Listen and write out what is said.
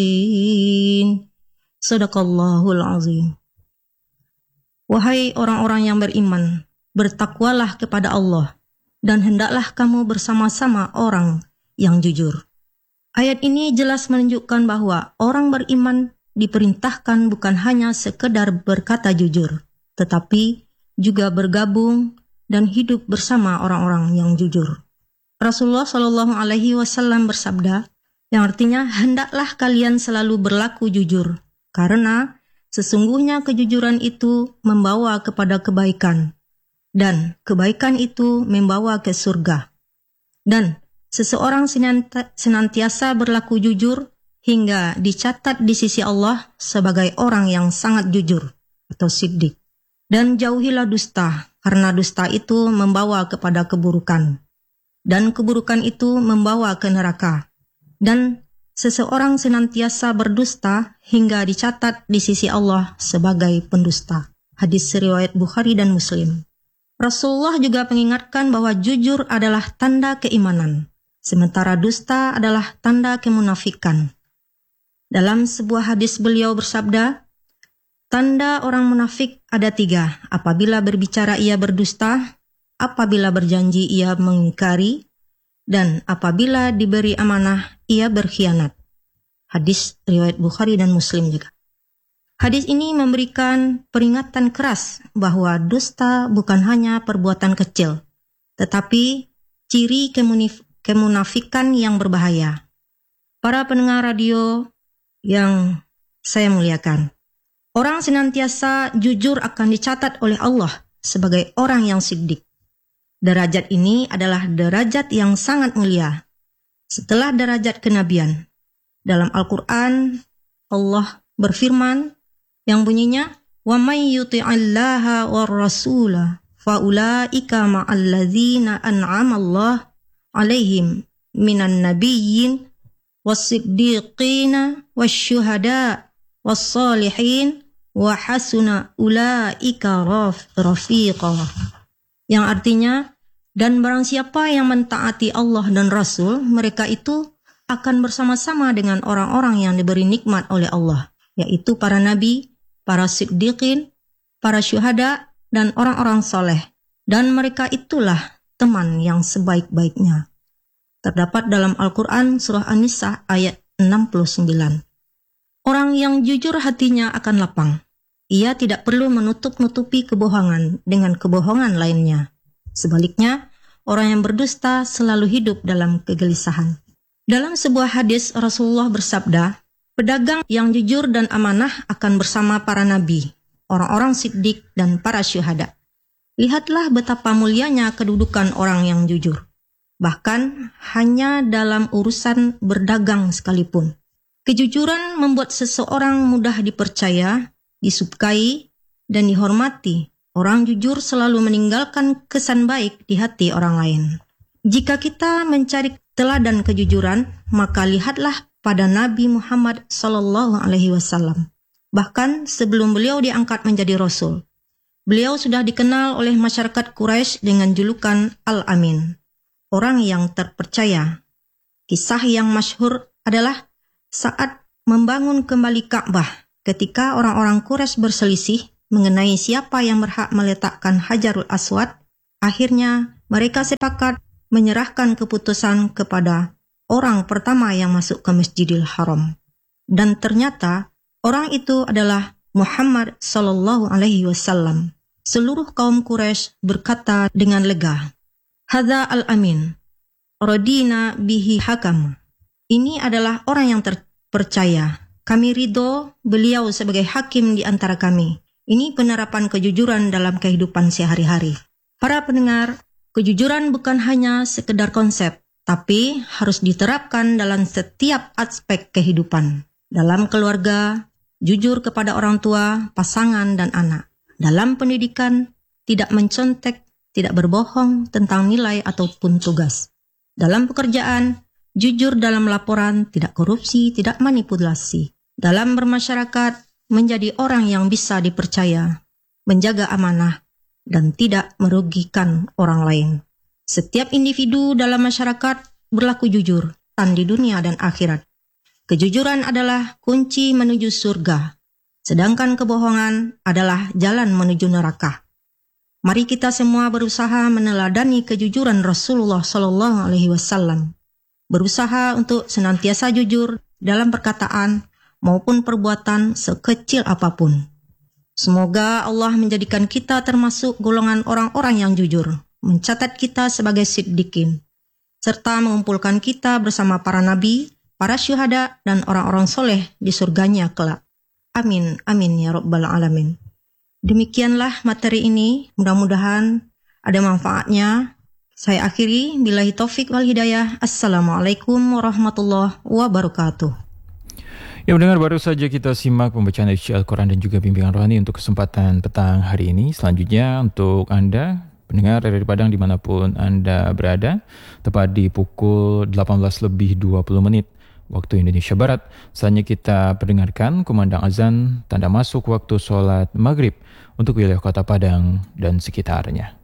Sadaqallahul azim. Wahai orang-orang yang beriman, bertakwalah kepada Allah, dan hendaklah kamu bersama-sama orang yang jujur. Ayat ini jelas menunjukkan bahwa orang beriman diperintahkan bukan hanya sekedar berkata jujur, tetapi juga bergabung dan hidup bersama orang-orang yang jujur. Rasulullah Shallallahu Alaihi Wasallam bersabda, yang artinya hendaklah kalian selalu berlaku jujur, karena sesungguhnya kejujuran itu membawa kepada kebaikan, dan kebaikan itu membawa ke surga. Dan seseorang senantiasa berlaku jujur hingga dicatat di sisi Allah sebagai orang yang sangat jujur atau siddiq. Dan jauhilah dusta, karena dusta itu membawa kepada keburukan, dan keburukan itu membawa ke neraka. Dan seseorang senantiasa berdusta hingga dicatat di sisi Allah sebagai pendusta. Hadis riwayat Bukhari dan Muslim. Rasulullah juga mengingatkan bahwa jujur adalah tanda keimanan, sementara dusta adalah tanda kemunafikan. Dalam sebuah hadis beliau bersabda, tanda orang munafik ada 3. Apabila berbicara ia berdusta, apabila berjanji ia mengingkari, dan apabila diberi amanah ia berkhianat. Hadis riwayat Bukhari dan Muslim juga. Hadis ini memberikan peringatan keras bahwa dusta bukan hanya perbuatan kecil, tetapi ciri kemunafikan yang berbahaya. Para pendengar radio yang saya muliakan, orang senantiasa jujur akan dicatat oleh Allah sebagai orang yang siddiq. Derajat ini adalah derajat yang sangat mulia setelah derajat kenabian. Dalam Al-Quran, Allah berfirman yang bunyinya, وَمَنْ يُطِعِ اللَّهَ وَالرَّسُولَ فَأُولَٰئِكَ مَعَ الَّذِينَ أَنْعَمَ اللَّهُ عَلَيْهِمْ مِنَ النَّبِيِّينَ وَالصِّدِّيقِينَ وَالشُّهَدَاءِ وَالصَّالِحِينَ وَحَسُنَ أُولَٰئِكَ رَفِيقًا. Yang artinya, dan barang siapa yang mentaati Allah dan Rasul, mereka itu akan bersama-sama dengan orang-orang yang diberi nikmat oleh Allah, yaitu para nabi, para siddiqin, para syuhada, dan orang-orang soleh. Dan mereka itulah teman yang sebaik-baiknya. Terdapat dalam Al-Quran surah An-Nisa ayat 69. Orang yang jujur hatinya akan lapang. Ia tidak perlu menutup-nutupi kebohongan dengan kebohongan lainnya. Sebaliknya, orang yang berdusta selalu hidup dalam kegelisahan. Dalam sebuah hadis, Rasulullah bersabda, pedagang yang jujur dan amanah akan bersama para nabi, orang-orang siddiq, dan para syuhada. Lihatlah betapa mulianya kedudukan orang yang jujur. Bahkan hanya dalam urusan berdagang sekalipun. Kejujuran membuat seseorang mudah dipercaya, disukai, dan dihormati. Orang jujur selalu meninggalkan kesan baik di hati orang lain. Jika kita mencari teladan kejujuran, maka lihatlah pada Nabi Muhammad SAW. Bahkan sebelum beliau diangkat menjadi Rasul, beliau sudah dikenal oleh masyarakat Quraisy dengan julukan Al-Amin, orang yang terpercaya. Kisah yang masyhur adalah saat membangun kembali Ka'bah, ketika orang-orang Quraisy berselisih mengenai siapa yang berhak meletakkan Hajarul Aswad, akhirnya mereka sepakat menyerahkan keputusan kepada orang pertama yang masuk ke Masjidil Haram. Dan ternyata orang itu adalah Muhammad sallallahu alaihi wasallam. Seluruh kaum Quraisy berkata dengan lega, "Hadza al-amin, radina bihi hakam." Ini adalah orang yang terpercaya. Kami ridho beliau sebagai hakim di antara kami. Ini penerapan kejujuran dalam kehidupan sehari-hari. Para pendengar, kejujuran bukan hanya sekedar konsep, tapi harus diterapkan dalam setiap aspek kehidupan. Dalam keluarga, jujur kepada orang tua, pasangan, dan anak. Dalam pendidikan, tidak mencontek, tidak berbohong tentang nilai ataupun tugas. Dalam pekerjaan, jujur dalam laporan, tidak korupsi, tidak manipulasi. Dalam bermasyarakat, menjadi orang yang bisa dipercaya, menjaga amanah, dan tidak merugikan orang lain. Setiap individu dalam masyarakat berlaku jujur, di dunia dan akhirat. Kejujuran adalah kunci menuju surga, sedangkan kebohongan adalah jalan menuju neraka. Mari kita semua berusaha meneladani kejujuran Rasulullah Shallallahu Alaihi Wasallam. Berusaha untuk senantiasa jujur dalam perkataan maupun perbuatan sekecil apapun. Semoga Allah menjadikan kita termasuk golongan orang-orang yang jujur, mencatat kita sebagai siddiqin, serta mengumpulkan kita bersama para nabi, para syuhada, dan orang-orang soleh di surganya kelak. Amin, amin ya rabbal alamin. Demikianlah materi ini, mudah-mudahan ada manfaatnya. Saya akhiri, billahi taufik wal hidayah. Assalamualaikum warahmatullahi wabarakatuh. Ya, mendengar, baru saja kita simak pembacaan isi Al-Quran dan juga bimbingan rohani untuk kesempatan petang hari ini. Selanjutnya untuk Anda pendengar dari Padang dimanapun Anda berada, tepat di pukul 18:20 waktu Indonesia Barat, saatnya kita pendengarkan kumandang azan tanda masuk waktu sholat maghrib untuk wilayah Kota Padang dan sekitarnya.